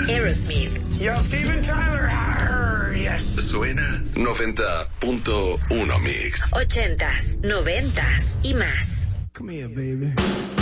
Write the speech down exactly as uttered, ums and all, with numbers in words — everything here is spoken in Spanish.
Aerosmith. Yo, Steven Tyler. Arr, yes. Suena noventa punto uno Mix. Ochentas, noventas y más. Come here, baby.